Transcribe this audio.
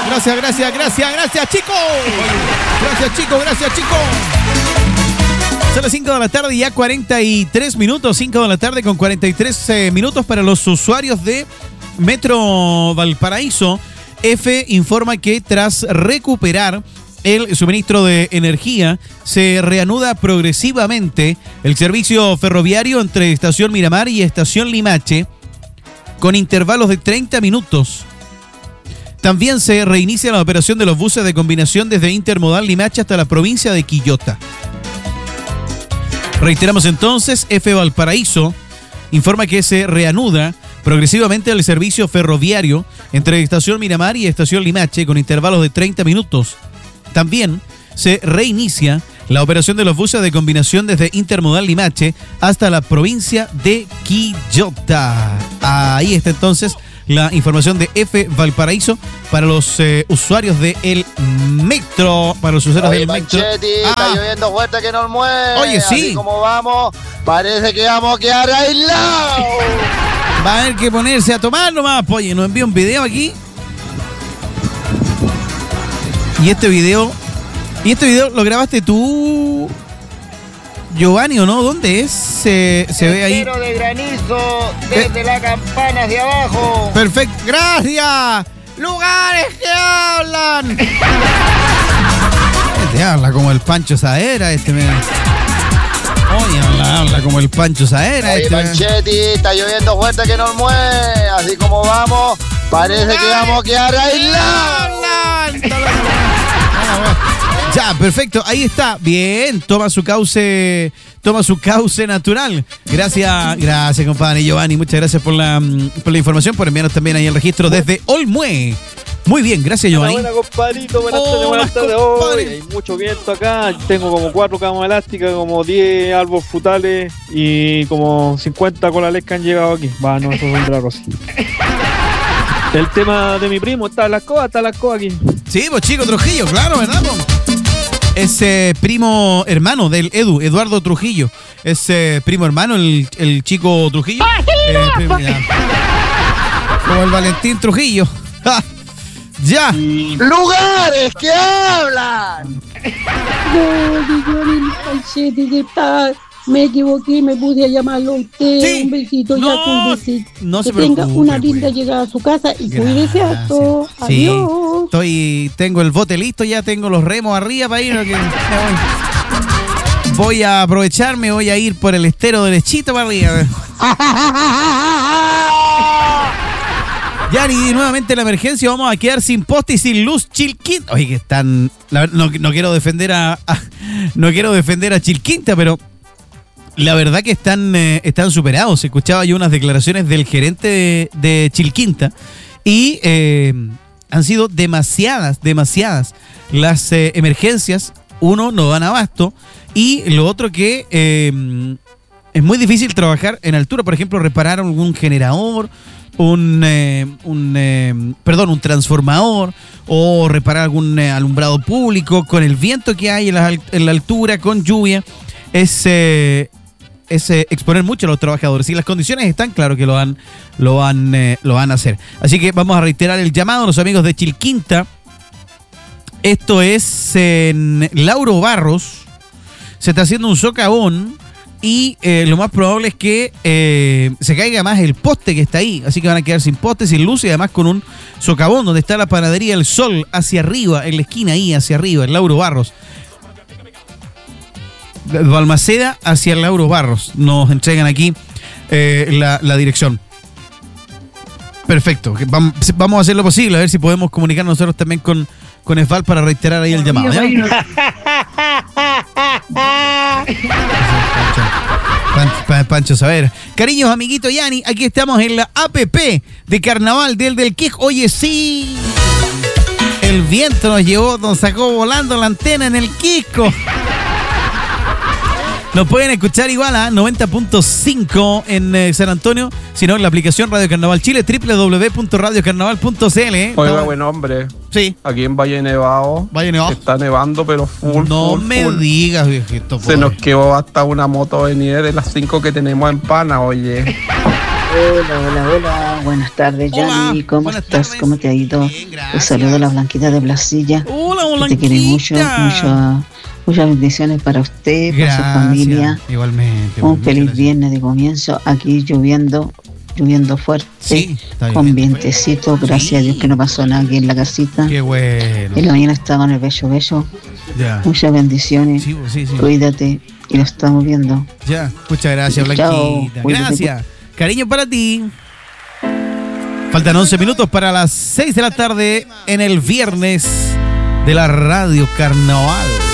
Gracias, chicos. Gracias, chicos. Son las 5 de la tarde y ya 43 minutos. 5 de la tarde con 43 minutos para los usuarios de Metro Valparaíso. EFE informa que tras recuperar el suministro de energía, se reanuda progresivamente el servicio ferroviario entre Estación Miramar y Estación Limache con intervalos de 30 minutos. También se reinicia la operación de los buses de combinación desde Intermodal Limache hasta la provincia de Quillota. Reiteramos entonces, EFE Valparaíso informa que se reanuda progresivamente el servicio ferroviario entre Estación Miramar y Estación Limache con intervalos de 30 minutos. También se reinicia la operación de los buses de combinación desde Intermodal Limache hasta la provincia de Quillota. Ahí está entonces la información de EFE Valparaíso para los usuarios del metro. Para los usuarios del metro. Está lloviendo fuerte que nos mueve. Oye, sí. Así como vamos, parece que vamos a quedar aislados. Va a haber que ponerse a tomar nomás. Oye, nos envía un video aquí. Y este video lo grabaste tú, Giovanni, ¿o no? ¿Dónde es? Se ve ahí. De granizo desde la campana hacia abajo. Perfecto, gracias. Lugares que hablan. Este habla como el Pancho Saavedra, Oye, habla como el Pancho Saavedra. Oye, Panchetti, está lloviendo fuerte que nos mueve. Así como vamos, parece que vamos a quedar aislados. Ya, perfecto, ahí está. Bien, toma su cauce natural. Gracias, compadre Giovanni. Muchas gracias por la información, por enviarnos también ahí el registro desde Olmué. Muy bien, gracias, Giovanni. Buena, compadrito, buenas tardes. Hoy hay mucho viento acá. Tengo como 4 camas elásticas, como 10 árboles frutales y como 50 colales que han llegado aquí. No, eso es otra cosa. El tema de mi primo, está la escoba aquí. Sí, pues chico Trujillo, claro, ¿verdad? Es primo hermano del Eduardo Trujillo. Es primo hermano, el chico Trujillo. Como el Valentín Trujillo. Ya. ¡Lugares que hablan! Me equivoqué, me pude llamarlo a usted. Sí. Un besito, ya cuídese. No se que tenga preocupe, una linda llegada a su casa y cuídese harto. Sí. Adiós. Tengo el bote listo, ya tengo los remos arriba para ir. Voy a aprovechar, me voy a ir por el estero derechito para arriba. Yani, nuevamente la emergencia, vamos a quedar sin poste y sin luz. Chilquinta. Oye, que están. No quiero defender a Chilquinta, pero la verdad que están superados. Escuchaba yo unas declaraciones del gerente de Chilquinta y han sido demasiadas las emergencias. Uno, no dan abasto, y lo otro que es muy difícil trabajar en altura. Por ejemplo, reparar algún generador, un transformador, o reparar algún alumbrado público con el viento que hay en la altura, con lluvia. Es exponer mucho a los trabajadores. Si las condiciones están, claro que lo van a hacer. Así que vamos a reiterar el llamado a los amigos de Chilquinta. Esto es en Lauro Barros. Se está haciendo un socavón y lo más probable es que se caiga más el poste que está ahí. Así que van a quedar sin poste, sin luz, y además con un socavón donde está la panadería El Sol, hacia arriba, en la esquina ahí, hacia arriba, en Lauro Barros. De Balmaceda hacia el Lauro Barros. Nos entregan aquí la dirección. Perfecto. Vamos a hacer lo posible, a ver si podemos comunicar nosotros también con Esval para reiterar ahí el llamado. Pancho Saavedra. Cariños, amiguito Yani, aquí estamos en la APP de Carnaval del Quij. Oye, sí, el viento nos sacó volando la antena en el Quisco. Nos pueden escuchar igual a 90.5 en San Antonio, sino en la aplicación Radio Carnaval Chile, www.radiocarnaval.cl. Oiga, buen hombre. Sí. Aquí en Valle Nevado. Está nevando, pero full. No me digas, viejito. Se nos quedó hasta una moto de nieve de las 5 que tenemos en Pana, oye. Hola. Buenas tardes, Yanni. ¿Cómo estás? Tardes. ¿Cómo te ha ido? Bien, gracias. Un saludo a la Blanquita de Blasilla. Hola, Que Blanquita. te quiere mucho. Muchas bendiciones para usted, para su familia. Igualmente. Un feliz viernes de comienzo. Aquí lloviendo fuerte. Sí, está con lloviendo. vientecito. Gracias a Dios que no pasó nada aquí en la casita. Qué bueno. En la mañana estaba en el beso. Ya. Muchas bendiciones. Sí. Cuídate y lo estamos viendo. Ya. Muchas gracias, Chao. Blanquita. Cuídate. Gracias. Cariño para ti. Faltan 11 minutos para las 6 de la tarde en el viernes de la Radio Carnaval.